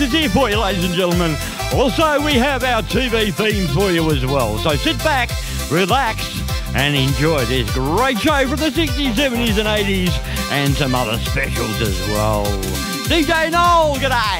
is here for you, ladies and gentlemen. Also, we have our TV theme for you as well. So sit back, relax, and enjoy this great show from the 60s, 70s, and 80s, and some other specials as well. DJ Noel, g'day.